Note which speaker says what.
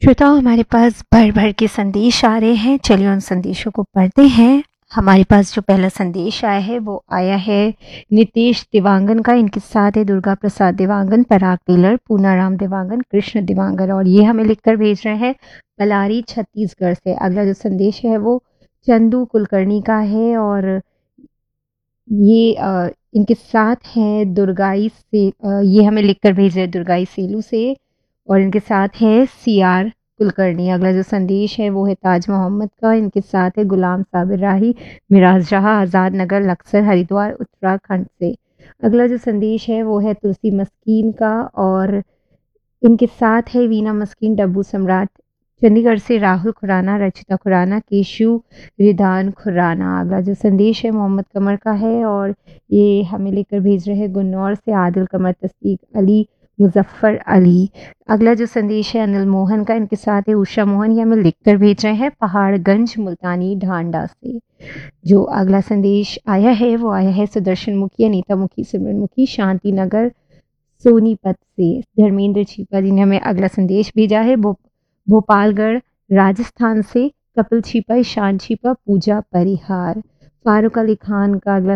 Speaker 1: श्रोताओं, हमारे पास भर भर के संदेश आ रहे हैं। चलिए उन संदेशों को पढ़ते हैं। हमारे पास जो पहला संदेश आया है वो आया है नितेश दिवांगन का। इनके साथ है दुर्गा प्रसाद दिवांगन, पराग टेलर, पूनाराम दिवांगन, कृष्ण दिवांगन, और ये हमें लिखकर भेज रहे हैं पलारी छत्तीसगढ़ से। अगला जो संदेश है वो चंदू कुलकर्णी का है और ये इनके साथ हैं दुर्गाई से, ये हमें लिखकर भेज रहे हैं दुर्गाई सेलू से, और इनके साथ है सीआर कुलकर्णी। अगला जो संदेश है वो है ताज मोहम्मद का। इनके साथ है गुलाम साबिर राही, मिराज जहाँ, आज़ाद नगर, लक्सर, हरिद्वार, उत्तराखंड से। अगला जो संदेश है वो है तुलसी मस्कीन का, और इनके साथ है वीना मस्कीन, डब्बू सम्राट, चंडीगढ़ से राहुल खुराना, रचिता खुराना, केशु रिदान खुराना। अगला जो संदेश है मोहम्मद कमर का है और ये हमें लेकर भेज रहे हैं गुन्नौर से आदिल कमर, तस्दीक अली, मुजफ्फर अली। अगला जो संदेश है अनिल मोहन का। इनके साथ है उषा मोहन, ये हमें लिखकर भेज रहे हैं पहाड़गंज, मुल्तानी ढांडा से। जो अगला संदेश आया है वो आया है सुदर्शन मुखी, अनीता मुखी, सिमरन मुखी, शांति नगर, सोनीपत से। धर्मेंद्र छिपा जी ने हमें अगला संदेश भेजा है भोपालगढ़ राजस्थान से। कपिल छिपा, ईशान छिपा, पूजा परिहार। फारूक अली खान का अगला